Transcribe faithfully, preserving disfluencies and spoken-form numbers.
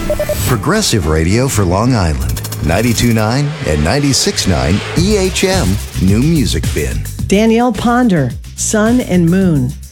Progressive Radio for Long Island. ninety-two point nine and ninety-six point nine E H M New Music Bin. Danielle Ponder, Sun and Moon.